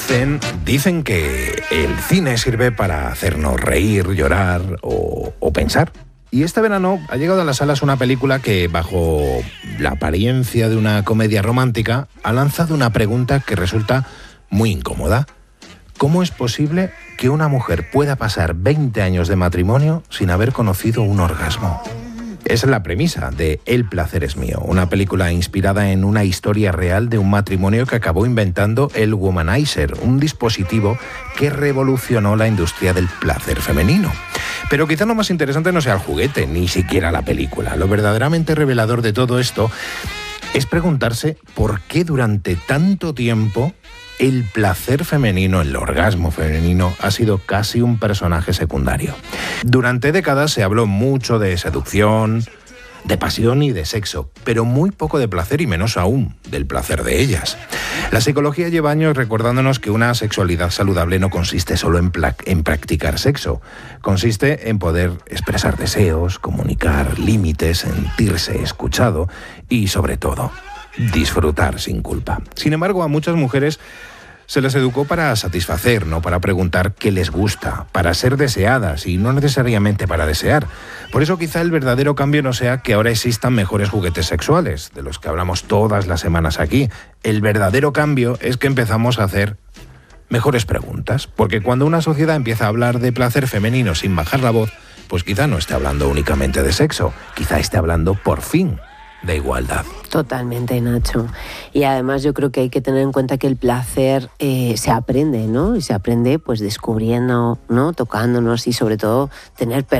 Dicen que el cine sirve para hacernos reír, llorar o pensar. Y este verano ha llegado a las salas una película que, bajo la apariencia de una comedia romántica, ha lanzado una pregunta que resulta muy incómoda. ¿Cómo es posible que una mujer pueda pasar 20 años de matrimonio sin haber conocido un orgasmo? Esa es la premisa de El placer es mío, una película inspirada en una historia real de un matrimonio que acabó inventando el Womanizer, un dispositivo que revolucionó la industria del placer femenino. Pero quizá lo más interesante no sea el juguete, ni siquiera la película. Lo verdaderamente revelador de todo esto es preguntarse por qué durante tanto tiempo el placer femenino, el orgasmo femenino, ha sido casi un personaje secundario. Durante décadas se habló mucho de seducción, de pasión y de sexo, pero muy poco de placer y menos aún del placer de ellas. La psicología lleva años recordándonos que una sexualidad saludable no consiste solo en practicar sexo. Consiste en poder expresar deseos, comunicar límites, sentirse escuchado y, sobre todo, disfrutar sin culpa. Sin embargo, a muchas mujeres se les educó para satisfacer, no para preguntar qué les gusta, para ser deseadas y no necesariamente para desear. Por eso quizá el verdadero cambio no sea que ahora existan mejores juguetes sexuales, de los que hablamos todas las semanas aquí. El verdadero cambio es que empezamos a hacer mejores preguntas, porque cuando una sociedad empieza a hablar de placer femenino sin bajar la voz, pues quizá no esté hablando únicamente de sexo, quizá esté hablando por fin de igualdad. Totalmente, Nacho. Y además yo creo que hay que tener en cuenta que el placer se aprende, ¿no? Y se aprende pues descubriendo, ¿no? Tocándonos y sobre todo tener